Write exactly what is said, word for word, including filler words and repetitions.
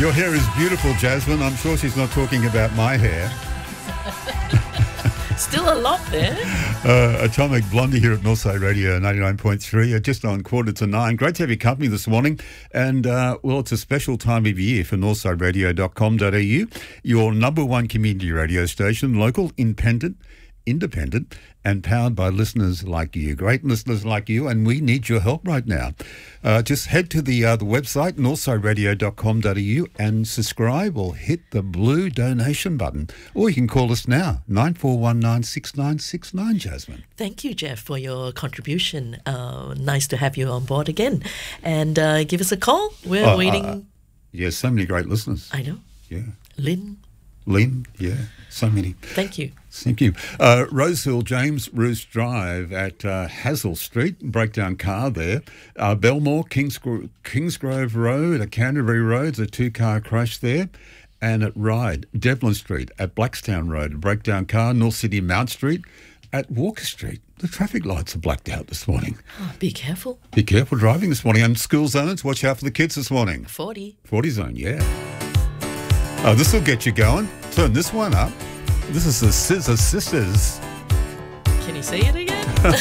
Your hair is beautiful, Jasmine. I'm sure she's not talking about my hair. Still a lot there. Uh, Atomic Blondie here at Northside Radio ninety-nine point three, uh, just on quarter to nine. Great to have your company this morning. And, uh, well, it's a special time of year for northside radio dot com dot a u, your number one community radio station, local, independent, independent, and powered by listeners like you, great listeners like you, and we need your help right now. Uh, just head to the uh, the website, northside radio dot com dot a u, and subscribe or hit the blue donation button. Or you can call us now, nine four one nine, six nine six nine, Jasmine. Thank you, Jeff, for your contribution. Uh, nice to have you on board again. And uh, give us a call. We're Oh, waiting. Uh, yeah, so many great listeners. I know. Yeah. Lynn. Lynn, yeah, so many. Thank you. Thank you. Uh, Rosehill, James Roos Drive at uh, Hazel Street, breakdown car there. Uh, Belmore, Kingsgro- Kingsgrove Road, at Canterbury Road, a two-car crash there. And at Ryde, Devlin Street, at Blackstown Road, a breakdown car. North City, Mount Street, at Walker Street. The traffic lights are blacked out this morning. Oh, be careful. Be careful driving this morning. And school zones, watch out for the kids this morning. forty. forty zone, yeah. Oh, this will get you going. Turn this one up. This is the Scissor Sisters. Can you say it again?